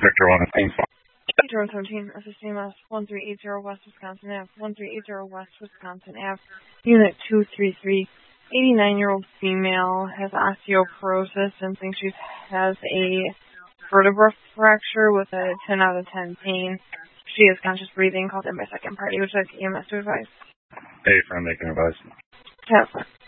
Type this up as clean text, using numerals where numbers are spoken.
Victor 1 is Ames. Drone 17, SSCMS 1380 West Wisconsin Ave, 1380 West Wisconsin Ave, Unit 233. 89-year-old female has osteoporosis and thinks she has a vertebra fracture with a 10 out of 10 pain. She is conscious breathing, called in by second party, which is EMS to advise. Hey, friend, making advice. Yes.